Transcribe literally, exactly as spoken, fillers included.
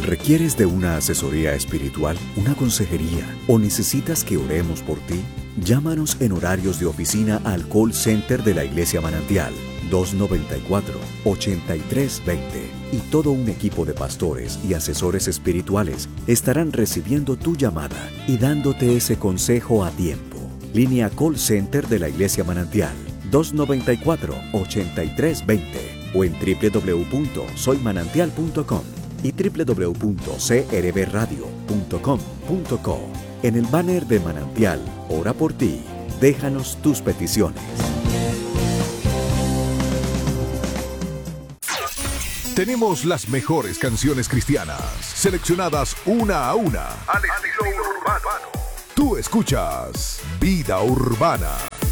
¿Requieres de una asesoría espiritual, una consejería o necesitas que oremos por ti? Llámanos en horarios de oficina al call center de la Iglesia Manantial dos noventa y cuatro, ochenta y tres veinte y todo un equipo de pastores y asesores espirituales estarán recibiendo tu llamada y dándote ese consejo a tiempo. Línea Call Center de la Iglesia Manantial dos noventa y cuatro, ochenta y tres veinte o en doble u doble u doble u punto soy manantial punto com y doble u doble u doble u punto c r b radio punto com punto co. En el banner de Manantial, ora por ti. Déjanos tus peticiones. Tenemos las mejores canciones cristianas, seleccionadas una a una. Al estilo urbano. Tú escuchas Vida Urbana.